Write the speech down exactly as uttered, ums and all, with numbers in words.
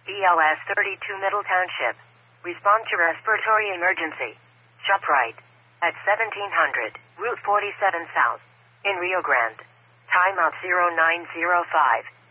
E L S thirty-two Middle Township. Respond to respiratory emergency. ShopRite. At seventeen hundred, Route forty-seven South. In Rio Grande. Timeout zero nine zero five.